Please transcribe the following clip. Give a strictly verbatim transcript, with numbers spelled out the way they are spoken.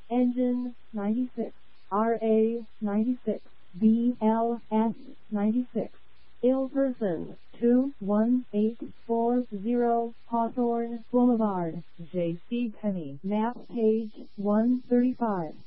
Engine ninety-six, R A ninety-six, B L S ninety-six. Ill person two one eight four zero Hawthorne Boulevard, J C Penney, map page one thirty-five.